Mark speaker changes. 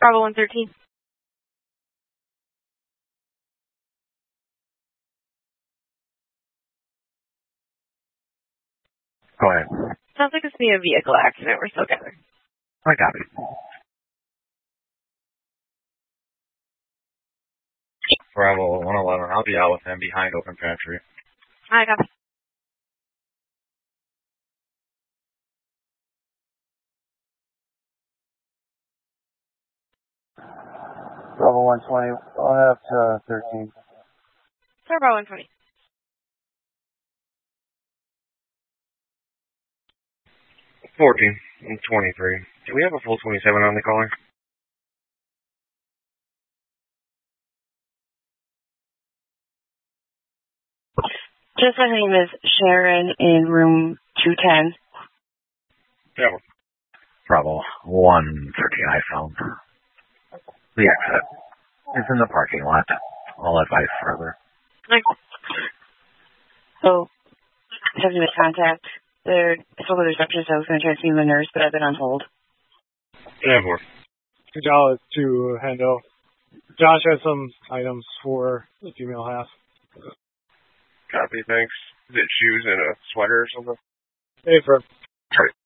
Speaker 1: Bravo 113.
Speaker 2: Go ahead.
Speaker 1: Sounds like it's be a vehicle accident. We're still gathering.
Speaker 2: I got it.
Speaker 3: Bravo 111. I'll be out with him behind open pantry.
Speaker 1: I got it.
Speaker 4: Bravo 120. I'll have to 13.
Speaker 1: Sir, Bravo 120.
Speaker 3: and 23. Do we have a full 27 on the caller?
Speaker 5: Just my name is Sharon in room 210.
Speaker 3: Yeah.
Speaker 2: Bravo 113. I found the exit. It's in the parking lot. I'll advise further.
Speaker 1: Okay.
Speaker 5: So, I have to make contact. I spoke with the receptionist. I was going to try to see the nurse, but I've been on hold.
Speaker 3: Yeah, more.
Speaker 6: Kajala to Hendo. Josh has some items for the female half.
Speaker 3: Copy, thanks. Is it shoes and a sweater or something?
Speaker 6: Hey, for